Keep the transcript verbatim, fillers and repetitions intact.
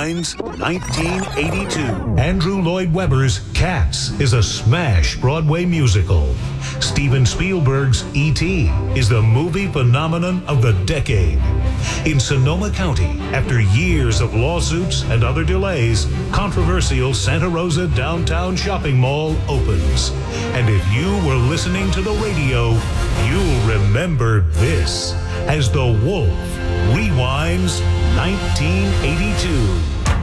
Rewinds nineteen eighty-two. Andrew Lloyd Webber's Cats is a smash Broadway musical. Steven Spielberg's E T is the movie phenomenon of the decade. In Sonoma County, after years of lawsuits and other delays, controversial Santa Rosa Downtown Shopping Mall opens. And if you were listening to the radio, you'll remember this as The Wolf rewinds nineteen eighty-two.